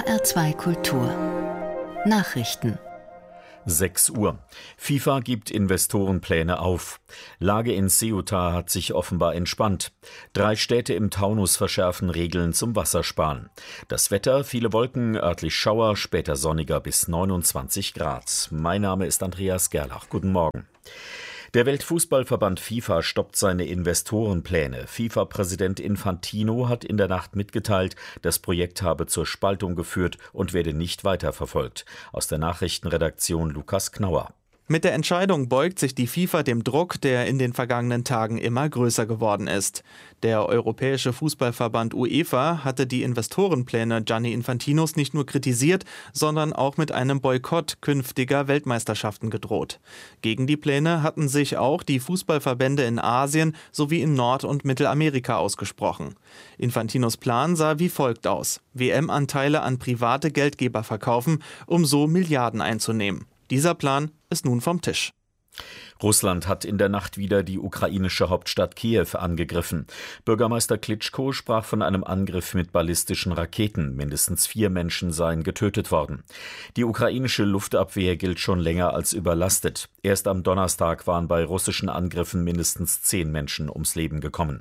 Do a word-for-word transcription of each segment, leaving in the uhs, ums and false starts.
R zwei Kultur Nachrichten. sechs Uhr. FIFA gibt Investorenpläne auf. Lage in Ceuta hat sich offenbar entspannt. Drei Städte im Taunus verschärfen Regeln zum Wassersparen. Das Wetter, viele Wolken, örtlich Schauer, später sonniger bis neunundzwanzig Grad. Mein Name ist Andreas Gerlach. Guten Morgen. Der Weltfußballverband FIFA stoppt seine Investorenpläne. FIFA-Präsident Infantino hat in der Nacht mitgeteilt, das Projekt habe zur Spaltung geführt und werde nicht weiterverfolgt. Aus der Nachrichtenredaktion Lukas Knauer. Mit der Entscheidung beugt sich die FIFA dem Druck, der in den vergangenen Tagen immer größer geworden ist. Der Europäische Fußballverband UEFA hatte die Investorenpläne Gianni Infantinos nicht nur kritisiert, sondern auch mit einem Boykott künftiger Weltmeisterschaften gedroht. Gegen die Pläne hatten sich auch die Fußballverbände in Asien sowie in Nord- und Mittelamerika ausgesprochen. Infantinos Plan sah wie folgt aus: W M-Anteile an private Geldgeber verkaufen, um so Milliarden einzunehmen. Dieser Plan ist nun vom Tisch. Russland hat in der Nacht wieder die ukrainische Hauptstadt Kiew angegriffen. Bürgermeister Klitschko sprach von einem Angriff mit ballistischen Raketen. Mindestens vier Menschen seien getötet worden. Die ukrainische Luftabwehr gilt schon länger als überlastet. Erst am Donnerstag waren bei russischen Angriffen mindestens zehn Menschen ums Leben gekommen.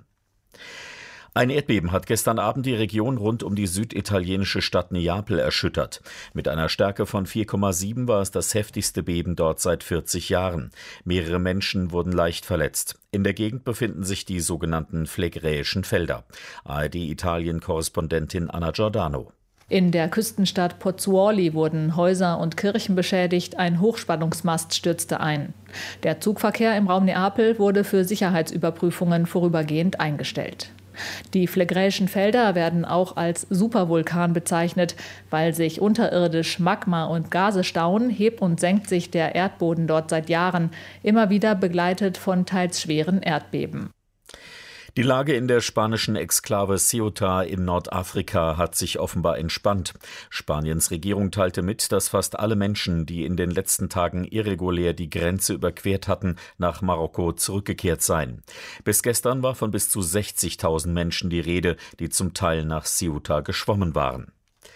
Ein Erdbeben hat gestern Abend die Region rund um die süditalienische Stadt Neapel erschüttert. Mit einer Stärke von vier Komma sieben war es das heftigste Beben dort seit vierzig Jahren. Mehrere Menschen wurden leicht verletzt. In der Gegend befinden sich die sogenannten phlegräischen Felder. A R D-Italien-Korrespondentin Anna Giordano. In der Küstenstadt Pozzuoli wurden Häuser und Kirchen beschädigt, ein Hochspannungsmast stürzte ein. Der Zugverkehr im Raum Neapel wurde für Sicherheitsüberprüfungen vorübergehend eingestellt. Die phlegräischen Felder werden auch als Supervulkan bezeichnet. Weil sich unterirdisch Magma und Gase stauen, hebt und senkt sich der Erdboden dort seit Jahren, immer wieder begleitet von teils schweren Erdbeben. Die Lage in der spanischen Exklave Ceuta in Nordafrika hat sich offenbar entspannt. Spaniens Regierung teilte mit, dass fast alle Menschen, die in den letzten Tagen irregulär die Grenze überquert hatten, nach Marokko zurückgekehrt seien. Bis gestern war von bis zu sechzigtausend Menschen die Rede, die zum Teil nach Ceuta geschwommen waren.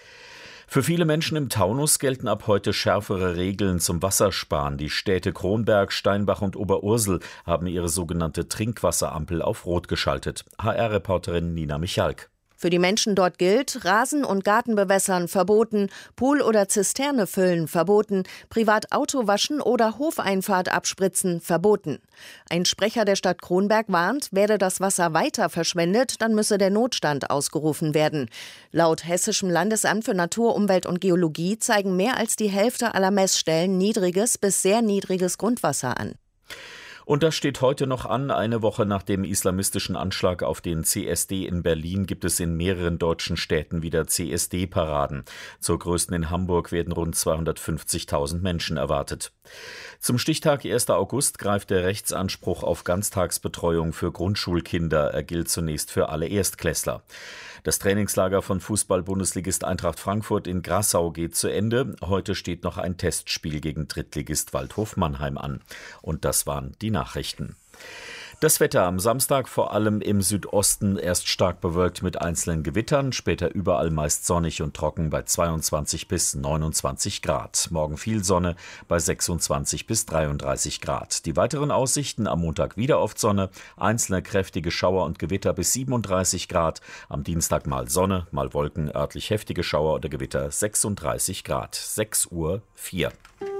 Für viele Menschen im Taunus gelten ab heute schärfere Regeln zum Wassersparen. Die Städte Kronberg, Steinbach und Oberursel haben ihre sogenannte Trinkwasserampel auf Rot geschaltet. H R-Reporterin Nina Michalk. Für die Menschen dort gilt: Rasen- und Gartenbewässern verboten, Pool oder Zisterne füllen verboten, privat Auto waschen oder Hofeinfahrt abspritzen verboten. Ein Sprecher der Stadt Kronberg warnt, werde das Wasser weiter verschwendet, dann müsse der Notstand ausgerufen werden. Laut Hessischem Landesamt für Natur, Umwelt und Geologie zeigen mehr als die Hälfte aller Messstellen niedriges bis sehr niedriges Grundwasser an. Und das steht heute noch an. Eine Woche nach dem islamistischen Anschlag auf den C S D in Berlin gibt es in mehreren deutschen Städten wieder C S D-Paraden. Zur größten in Hamburg werden rund zweihundertfünfzigtausend Menschen erwartet. Zum Stichtag erster August greift der Rechtsanspruch auf Ganztagsbetreuung für Grundschulkinder. Er gilt zunächst für alle Erstklässler. Das Trainingslager von Fußball-Bundesligist Eintracht Frankfurt in Grassau geht zu Ende. Heute steht noch ein Testspiel gegen Drittligist Waldhof Mannheim an. Und das waren die Nachrichten. Das Wetter am Samstag vor allem im Südosten erst stark bewölkt mit einzelnen Gewittern, später überall meist sonnig und trocken bei zweiundzwanzig bis neunundzwanzig Grad. Morgen viel Sonne bei sechsundzwanzig bis dreiunddreißig Grad. Die weiteren Aussichten: am Montag wieder oft Sonne, einzelne kräftige Schauer und Gewitter bis siebenunddreißig Grad. Am Dienstag mal Sonne, mal Wolken, örtlich heftige Schauer oder Gewitter sechsunddreißig Grad. sechs Uhr vier.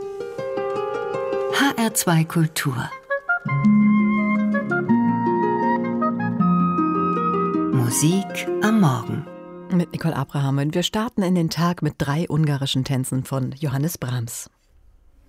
H R zwei Kultur. Musik am Morgen. Mit Nicole Abraham. Und wir starten in den Tag mit drei ungarischen Tänzen von Johannes Brahms.